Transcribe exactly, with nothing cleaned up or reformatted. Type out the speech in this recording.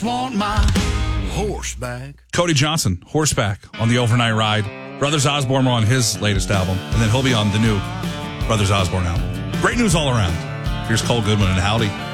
just want my horse back. Cody Johnson, Horseback on the Overnight Ride. Brothers Osborne were on his latest album, and then he'll be on the new Brothers Osborne album. Great news all around. Here's Cole Goodman and Howdy.